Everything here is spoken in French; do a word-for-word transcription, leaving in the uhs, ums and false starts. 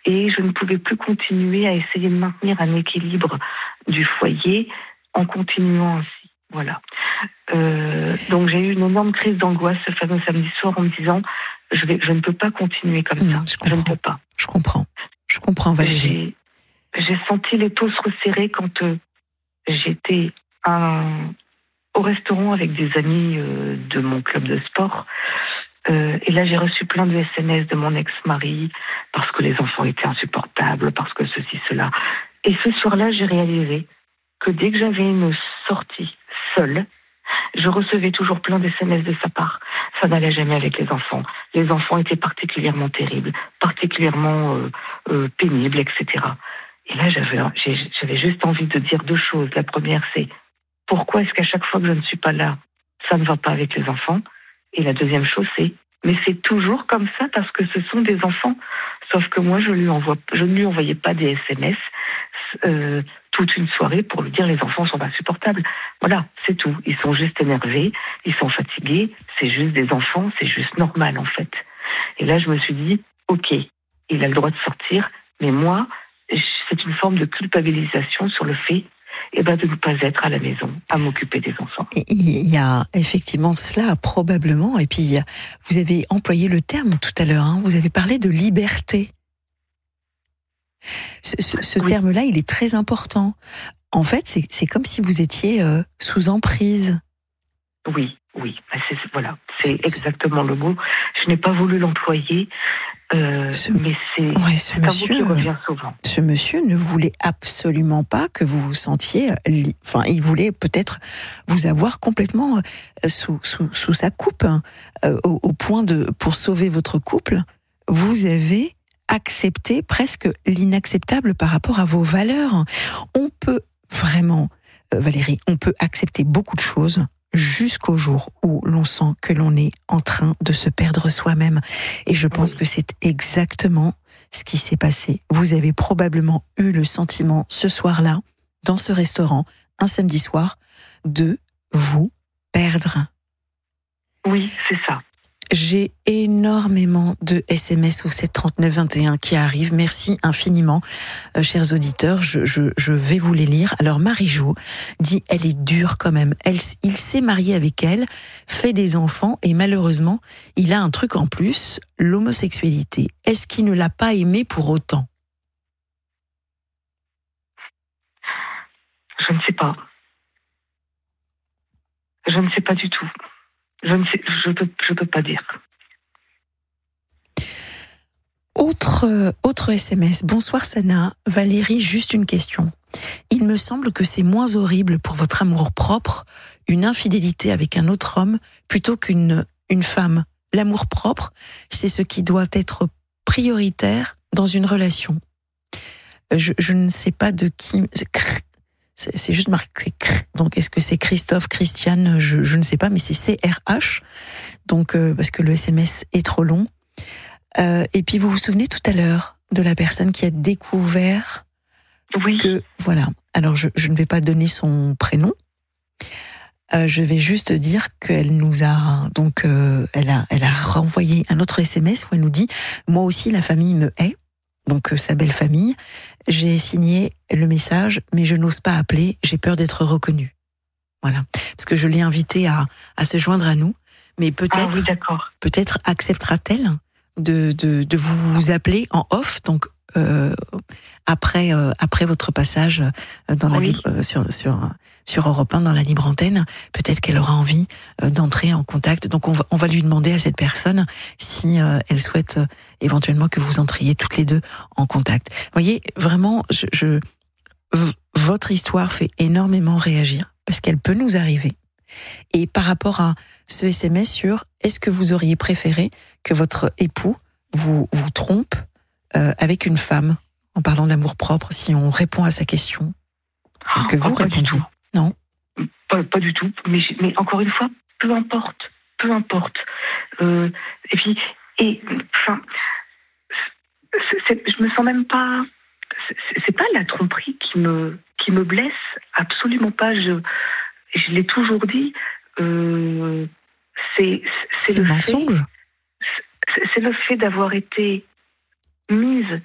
et je ne pouvais plus continuer à essayer de maintenir un équilibre du foyer en continuant ainsi. Voilà. Euh, donc j'ai eu une énorme crise d'angoisse ce fameux samedi soir en me disant je, vais, je ne peux pas continuer comme mmh, ça. Je, je ne peux pas. Je comprends. Je comprends, Valérie. J'ai, j'ai senti les taux se resserrer quand euh, j'étais un, au restaurant avec des amis euh, de mon club de sport. Euh, et là, j'ai reçu plein de S M S de mon ex-mari parce que les enfants étaient insupportables, parce que ceci, cela. Et ce soir-là, j'ai réalisé que dès que j'avais une sortie seule, je recevais toujours plein d'S M S de sa part. Ça n'allait jamais avec les enfants. Les enfants étaient particulièrement terribles, particulièrement euh, euh, pénibles, et cetera. Et là, j'avais, j'avais juste envie de dire deux choses. La première, c'est pourquoi est-ce qu'à chaque fois que je ne suis pas là, ça ne va pas avec les enfants? Et la deuxième chose, c'est mais c'est toujours comme ça parce que ce sont des enfants. Sauf que moi, je, lui envoie, je ne lui envoyais pas des S M S euh, toute une soirée pour lui dire les enfants sont insupportables. Voilà, c'est tout. Ils sont juste énervés, ils sont fatigués, c'est juste des enfants, c'est juste normal en fait. Et là, je me suis dit, ok, il a le droit de sortir, mais moi, c'est une forme de culpabilisation sur le fait eh ben, de ne pas être à la maison, à m'occuper des enfants. Il y a effectivement cela, probablement. Et puis, vous avez employé le terme tout à l'heure, hein, vous avez parlé de liberté. Ce, ce, ce oui. terme-là, il est très important. En fait, c'est, c'est comme si vous étiez euh, sous emprise. Oui, oui, c'est, voilà, c'est exactement le mot. Je n'ai pas voulu l'employer, euh, ce, mais c'est, ouais, ce c'est monsieur, un mot qui revient souvent. Ce monsieur ne voulait absolument pas que vous vous sentiez... Li- enfin, il voulait peut-être vous avoir complètement euh, sous, sous, sous sa coupe, hein, euh, au, au point de... Pour sauver votre couple, vous avez accepté presque l'inacceptable par rapport à vos valeurs. On peut vraiment, euh, Valérie, on peut accepter beaucoup de choses jusqu'au jour où l'on sent que l'on est en train de se perdre soi-même. Et je pense oui. que c'est exactement ce qui s'est passé. Vous avez probablement eu le sentiment ce soir-là, dans ce restaurant, un samedi soir, de vous perdre. Oui, c'est ça. J'ai énormément de S M S au sept trente-neuf vingt et un qui arrivent. Merci infiniment, euh, chers auditeurs. Je, je, je vais vous les lire. Alors, Marie-Jo dit, elle est dure quand même. Elle, il s'est marié avec elle, fait des enfants et malheureusement, il a un truc en plus, l'homosexualité. Est-ce qu'il ne l'a pas aimé pour autant? Je ne sais pas. Je ne sais pas du tout. Je ne sais, je peux, je peux pas dire. Autre, euh, autre S M S. Bonsoir Sana. Valérie, juste une question. Il me semble que c'est moins horrible pour votre amour-propre une infidélité avec un autre homme plutôt qu'une une femme. L'amour-propre, c'est ce qui doit être prioritaire dans une relation. Je, je ne sais pas de qui... C'est, c'est juste marqué. Donc, est-ce que c'est Christophe, Christiane, je, je ne sais pas, mais c'est C R H. Donc, euh, parce que le S M S est trop long. Euh, et puis, vous vous souvenez tout à l'heure de la personne qui a découvert oui. que, voilà. Alors, je, je ne vais pas donner son prénom. Euh, je vais juste dire qu'elle nous a, donc, euh, elle a, elle a renvoyé un autre S M S où elle nous dit, moi aussi, la famille me hait. Donc, euh, sa belle famille. J'ai signé le message, mais je n'ose pas appeler, j'ai peur d'être reconnue. Voilà. Parce que je l'ai invitée à, à se joindre à nous, mais peut-être, ah oui, d'accord. peut-être acceptera-t-elle de, de, de vous appeler en off, donc euh, après, euh, après votre passage dans la oui. libre, euh, sur, sur, sur Europe un, dans la libre antenne, peut-être qu'elle aura envie euh, d'entrer en contact. Donc on va, on va lui demander à cette personne si euh, elle souhaite euh, éventuellement que vous entriez toutes les deux en contact. Vous voyez, vraiment, je, je, v- votre histoire fait énormément réagir parce qu'elle peut nous arriver. Et par rapport à ce S M S sur est-ce que vous auriez préféré que votre époux vous, vous trompe euh, avec une femme, en parlant d'amour-propre, si on répond à sa question, oh, que vous pas répondiez. Du tout. Non pas, pas du tout, mais, mais encore une fois, peu importe, peu importe. Euh, et puis, et, enfin, c'est, c'est, je me sens même pas, c'est, c'est pas la tromperie qui me, qui me blesse, absolument pas, je, je l'ai toujours dit, euh, c'est, c'est, c'est le mensonge. fait, c'est, c'est le fait d'avoir été mise